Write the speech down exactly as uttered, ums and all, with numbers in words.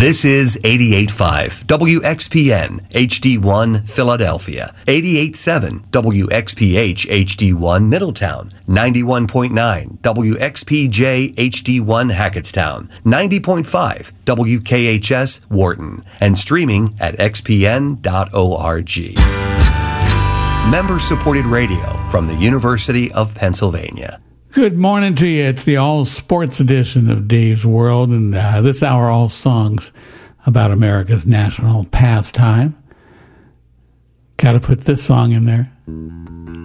This is eighty-eight point five W X P N H D one Philadelphia, eighty-eight point seven W X P H H D one Middletown, ninety-one point nine W X P J H D one Hackettstown, ninety point five W K H S Wharton, and streaming at x p n dot org. Member-supported radio from the University of Pennsylvania. Good morning to you. It's the all sports edition of Dave's World, and uh, this hour all songs about America's national pastime. Got to put this song in there.